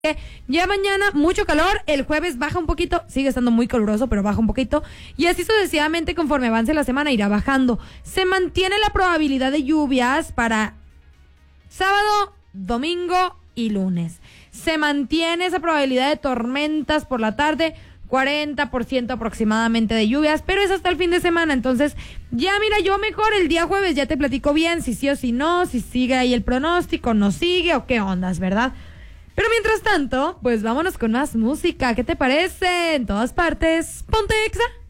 Ya mañana mucho calor, el jueves baja un poquito, sigue estando muy caluroso, pero baja un poquito, y así sucesivamente conforme avance la semana irá bajando. Se mantiene la probabilidad de lluvias para sábado, domingo y lunes. Se mantiene esa probabilidad de tormentas por la tarde, 40% aproximadamente de lluvias, pero es hasta el fin de semana. Entonces ya mira, yo mejor el día jueves ya te platico bien si sí o si no, si sigue ahí el pronóstico, no sigue o qué ondas, ¿verdad? Pero mientras tanto, pues vámonos con más música. ¿Qué te parece? En todas partes, ponte Exa.